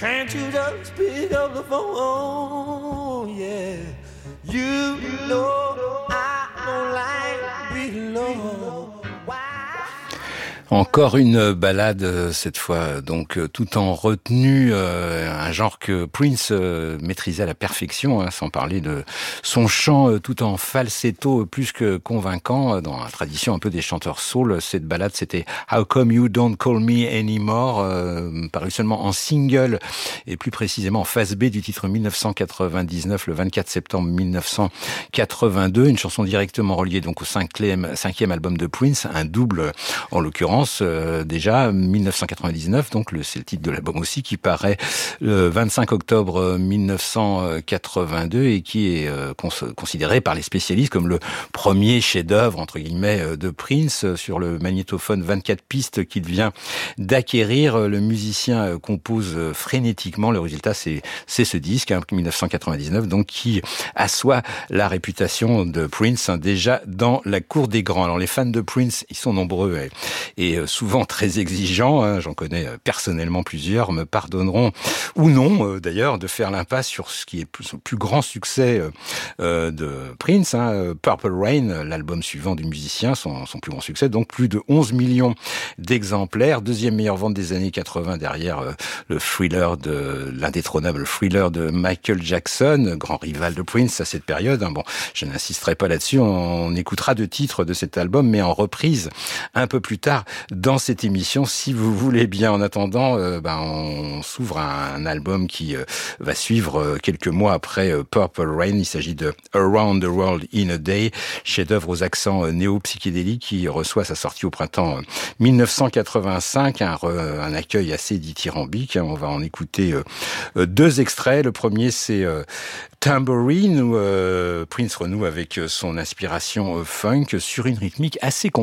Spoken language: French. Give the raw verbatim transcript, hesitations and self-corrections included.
Can't you just pick up the phone? Yeah, you know I don't like being alone. Encore une ballade, cette fois, donc tout en retenue, euh, un genre que Prince euh, maîtrisait à la perfection, hein, sans parler de son chant euh, tout en falsetto plus que convaincant, dans la tradition un peu des chanteurs soul. Cette ballade, c'était How Come You Don't Call Me Anymore, euh, paru seulement en single, et plus précisément en face B du titre mille neuf cent quatre-vingt-dix-neuf, le vingt-quatre septembre mille neuf cent quatre-vingt-deux, une chanson directement reliée donc au cinquième, cinquième album de Prince, un double en l'occurrence. Euh, déjà mille neuf cent quatre-vingt-dix-neuf, donc le, c'est le titre de l'album aussi, qui paraît le vingt-cinq octobre mille neuf cent quatre-vingt-deux et qui est euh, cons- considéré par les spécialistes comme le premier chef-d'œuvre entre guillemets de Prince. Sur le magnétophone vingt-quatre pistes qu'il vient d'acquérir, le musicien compose frénétiquement. Le résultat, c'est c'est ce disque, hein, mille neuf cent quatre-vingt-dix-neuf, donc qui assoit la réputation de Prince, hein, déjà dans la cour des grands. Alors les fans de Prince, ils sont nombreux et, et souvent très exigeants, hein, j'en connais personnellement plusieurs, me pardonneront ou non euh, d'ailleurs de faire l'impasse sur ce qui est son plus grand succès euh, de Prince, hein, Purple Rain, l'album suivant du musicien, son, son plus grand succès, donc plus de onze millions d'exemplaires, deuxième meilleure vente des années quatre-vingts derrière euh, le Thriller de l'indétrônable Thriller de Michael Jackson, grand rival de Prince à cette période. Hein. Bon, je n'insisterai pas là-dessus, on, on écoutera deux titres de cet album, mais en reprise un peu plus tard dans cette émission, si vous voulez bien. En attendant, euh, ben, on s'ouvre à un album qui euh, va suivre euh, quelques mois après euh, Purple Rain. Il s'agit de Around the World in a Day, chef-d'œuvre aux accents euh, néo-psychédéliques qui reçoit sa sortie au printemps euh, mille neuf cent quatre-vingt-cinq, un, re, un accueil assez dithyrambique. On va en écouter euh, deux extraits. Le premier, c'est euh, Tambourine, où euh, Prince renoue avec son inspiration euh, funk sur une rythmique assez complexe.